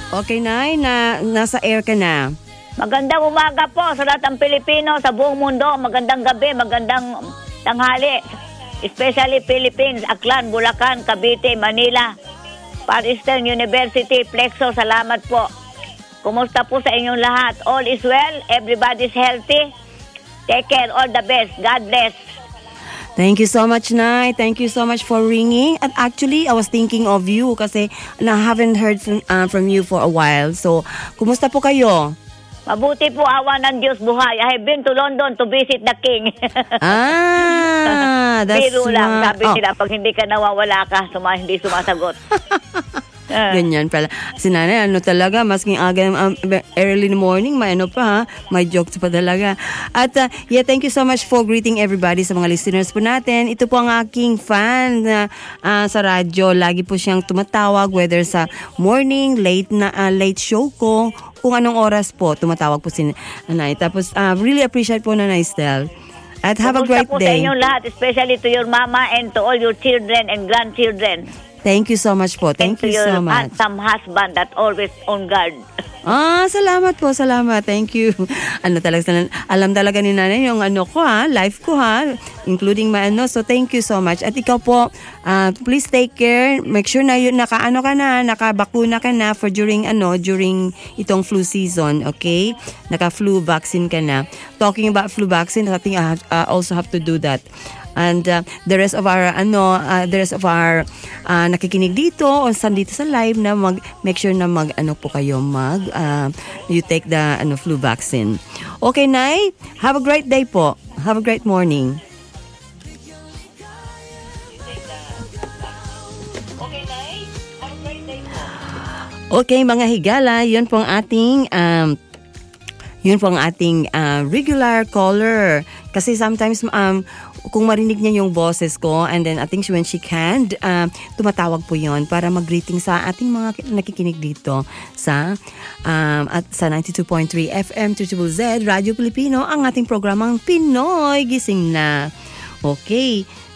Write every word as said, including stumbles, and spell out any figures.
Okay, Nay, na nasa air ka na. Magandang umaga po sa lahat ng Pilipino sa buong mundo. Magandang gabi, magandang tanghali. Especially Philippines, Aklan, Bulacan, Cavite, Manila, Far Eastern University, Plexo, salamat po. Kumusta po sa inyong lahat? All is well, everybody's healthy. Take care, all the best. God bless. Thank you so much, Nay. Thank you so much for ringing. And actually, I was thinking of you kasi na haven't heard from, uh, from you for a while. So, kumusta po kayo? Mabuti po, awa ng Diyos buhay. I have been to London to visit the King. Ah, that's Biro lang, sabi oh. nila, pag hindi ka nawawala ka, suma, hindi sumasagot. Ganyan pala. Si nanay, ano talaga, masking aga, um, early in the morning, may ano pa ha, may jokes pa talaga. At uh, yeah, thank you so much for greeting everybody sa mga listeners po natin. Ito po ang aking fan na uh, sa radyo. Lagi po siyang tumatawag, whether sa morning, late na uh, late show ko, kung anong oras po, tumatawag po si nanay. Tapos, uh, really appreciate po Nanay Stel. At have a great po day. Sa inyong lahat, especially to your mama and to all your children and grandchildren. Thank you so much po. Thank and you to so your much. handsome husband that always on guard. Ah, salamat po, salamat. Thank you. Ano talaga, alam talaga ni nanay yung ano ko ha, life ko ha, including my ano. So thank you so much. At ikaw po, uh, please take care. Make sure na yun, naka-ano ka na, nakabakuna ka na for during ano, during itong flu season, okay? Naka-flu vaccine ka na. Talking about flu vaccine, I think I have, uh, also have to do that. And uh, the rest of our ano uh, the rest of our uh, nakikinig dito o saan dito sa live na mag make sure na mag ano po kayo mag uh, you take the ano flu vaccine. Okay, Nay, have a great day po. Have a great morning. Okay, Nay, have a great day po. Okay, mga higala, yun po ang ating um yun po ang ating uh, regular caller. Kasi sometimes um kung marinig niya yung boses ko and then I think when she can, uh, tumatawag po yon para mag-greeting sa ating mga nakikinig dito sa um, at sa ninety-two point three F M Triple Z Radio Pilipino, ang ating programang Pinoy Gising Na. Okay,